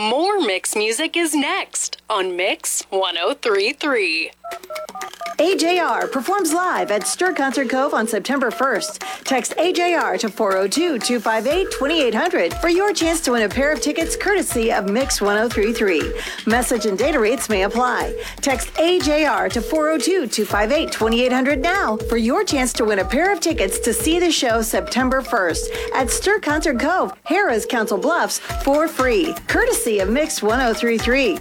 More Mix music is next on Mix 1033. AJR performs live at Stir Concert Cove on September 1st. Text AJR to 402-258-2800 for your chance to win a pair of tickets courtesy of Mix 1033. Message and data rates may apply. Text AJR to 402-258-2800 now for your chance to win a pair of tickets to see the show September 1st at Stir Concert Cove, Harrah's, Council Bluffs for free. Courtesy of Mix 1033.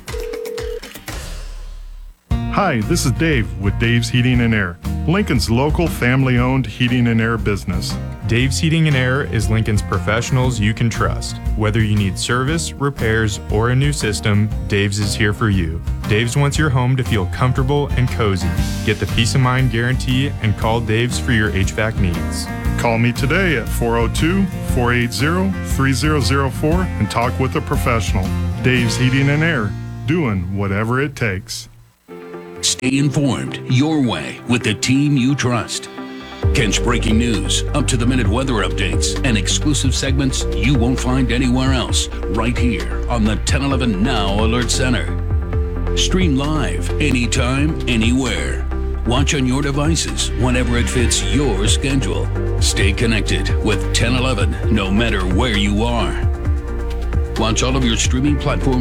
Hi, this is Dave with Dave's Heating and Air, Lincoln's local family-owned heating and air business. Dave's Heating and Air is Lincoln's professionals you can trust. Whether you need service, repairs, or a new system, Dave's is here for you. Dave's wants your home to feel comfortable and cozy. Get the peace of mind guarantee and call Dave's for your HVAC needs. Call me today at 402-480-3004 and talk with a professional. Dave's Heating and Air, doing whatever it takes. Stay informed your way with the team you trust. Catch breaking news, up-to-the-minute weather updates, and exclusive segments you won't find anywhere else right here on the 1011 Now Alert Center. Stream live anytime, anywhere. Watch on your devices whenever it fits your schedule. Stay connected with 1011 no matter where you are. Watch all of your streaming platforms